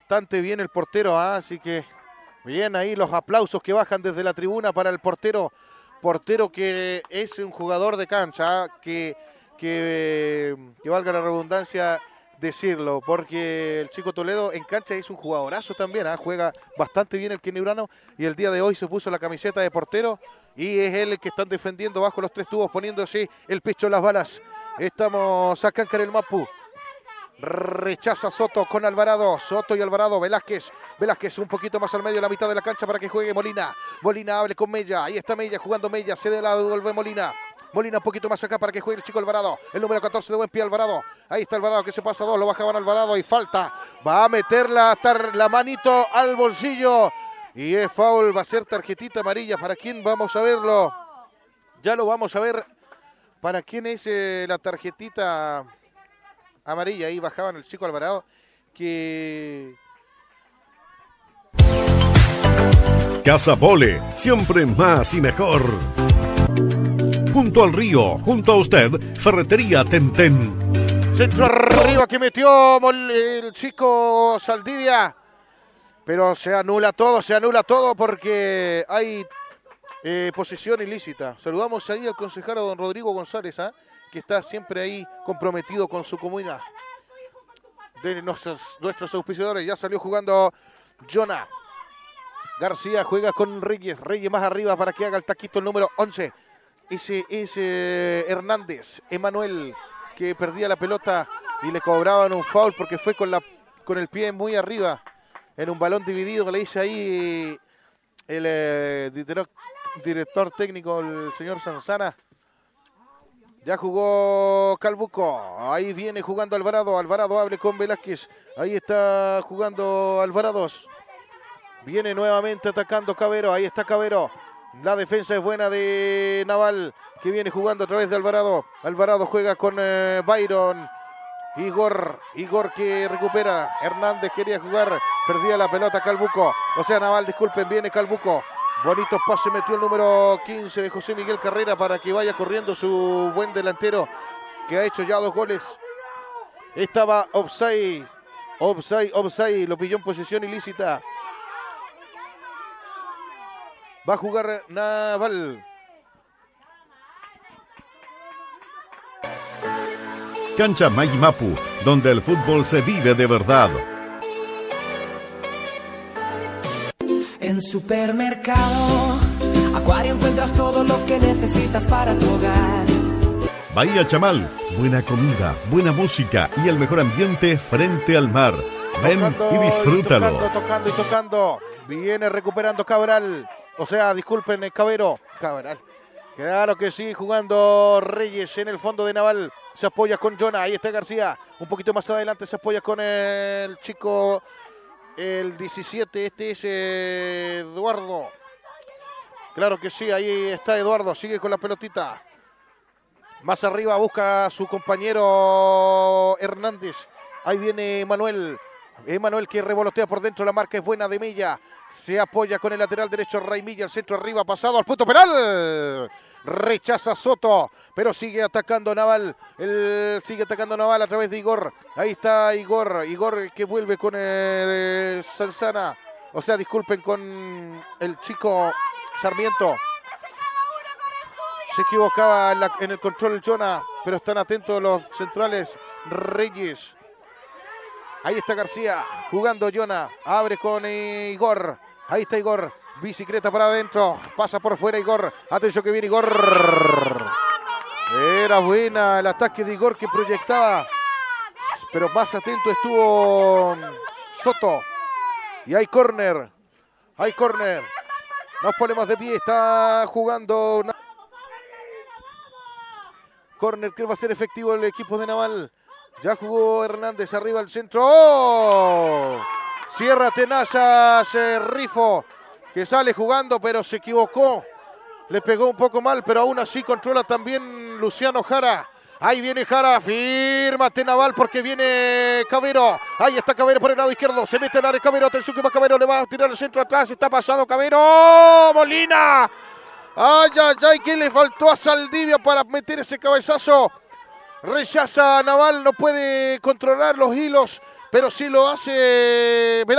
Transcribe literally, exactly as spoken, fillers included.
bastante bien el portero, ¿eh? Así que bien ahí los aplausos que bajan desde la tribuna para el portero, portero que es un jugador de cancha, ¿eh? que, que, que valga la redundancia decirlo, porque el Chico Toledo en cancha es un jugadorazo también, ¿eh? Juega bastante bien el quenibrano y el día de hoy se puso la camiseta de portero y es él el que están defendiendo bajo los tres tubos, poniéndose el pecho en las balas. Estamos acá en el Mapu. Rechaza Soto con Alvarado, Soto y Alvarado, Velázquez, Velázquez un poquito más al medio, la mitad de la cancha para que juegue Molina, Molina hable con Mella, ahí está Mella jugando Mella, se de lado, vuelve Molina, Molina un poquito más acá para que juegue el chico Alvarado, el número catorce de buen pie Alvarado, ahí está Alvarado que se pasa dos, lo bajaban Alvarado y falta, va a meterla hasta la manito al bolsillo y es foul, va a ser tarjetita amarilla, ¿para quién? Vamos a verlo, ya lo vamos a ver, ¿para quién es eh, la tarjetita amarilla? Ahí bajaban el chico Alvarado que... Casa Pole, siempre más y mejor. Junto al río, junto a usted, Ferretería Tentén. Centro arriba que metió el chico Saldivia, pero se anula todo, se anula todo porque hay eh, posesión ilícita. Saludamos ahí al concejalo don Rodrigo González, ¿eh? que está siempre ahí comprometido con su comuna. De nuestros, nuestros auspiciadores, ya salió jugando Jonah. García juega con Reyes, Reyes más arriba para que haga el taquito el número once. Ese es eh, Hernández, Emanuel, que perdía la pelota y le cobraban un foul porque fue con, la, con el pie muy arriba, en un balón dividido, le dice ahí el eh, director, director técnico, el señor Sanzana. Ya jugó Calbuco, ahí viene jugando Alvarado, Alvarado abre con Velázquez, ahí está jugando Alvarados, viene nuevamente atacando Cabero, ahí está Cabero, la defensa es buena de Naval, que viene jugando a través de Alvarado, Alvarado juega con eh, Byron, Igor, Igor que recupera, Hernández quería jugar, perdía la pelota Calbuco, o sea Naval, disculpen, viene Calbuco. Bonito pase metió el número quince de José Miguel Carrera para que vaya corriendo su buen delantero que ha hecho ya dos goles. Estaba offside, offside, offside, lo pilló en posición ilícita. Va a jugar Naval. Cancha Mayimapu, donde el fútbol se vive de verdad. En Supermercado Acuario encuentras todo lo que necesitas para tu hogar. Bahía Chamal, buena comida, buena música y el mejor ambiente frente al mar. Ven Tocando, y disfrútalo. Tocando, tocando y tocando. Viene recuperando Cabral. O sea, disculpen, Cabero. Cabral. Claro que sí, jugando Reyes en el fondo de Naval. Se apoya con Jonah. Ahí está García. Un poquito más adelante se apoya con el chico... El diecisiete, este es Eduardo. Claro que sí, ahí está Eduardo, sigue con la pelotita. Más arriba busca a su compañero Hernández. Ahí viene Manuel. Emanuel que revolotea por dentro, la marca es buena de Milla. Se apoya con el lateral derecho Ray Milla, el centro arriba, pasado al punto penal. Rechaza Soto, pero sigue atacando Naval. El, sigue atacando Naval a través de Igor. Ahí está Igor. Igor que vuelve con el eh, Sanzana. O sea, disculpen, con el chico Sarmiento. Se equivocaba en, la, en el control Jonah, pero están atentos los centrales Reyes. Ahí está García, jugando Jonah, abre con Igor, ahí está Igor, bicicleta para adentro, pasa por fuera Igor, atención que viene Igor. Era buena el ataque de Igor que proyectaba, pero más atento estuvo Soto. Y hay córner, hay córner, nos ponemos de pie, está jugando. Córner que va a ser efectivo el equipo de Naval. Ya jugó Hernández arriba al centro. ¡Oh! Cierra Tenazas, eh, Rifo, que sale jugando, pero se equivocó. Le pegó un poco mal, pero aún así controla también Luciano Jara. Ahí viene Jara, fírmate Naval porque viene Cabero. Ahí está Cabero por el lado izquierdo. Se mete el área Cabero, atención que va Cabero, le va a tirar el centro atrás. Está pasado Cabero. ¡Oh! Molina. Ay, ay, ay, que le faltó a Saldivia para meter ese cabezazo. Rechaza Naval, no puede controlar los hilos, pero sí lo hace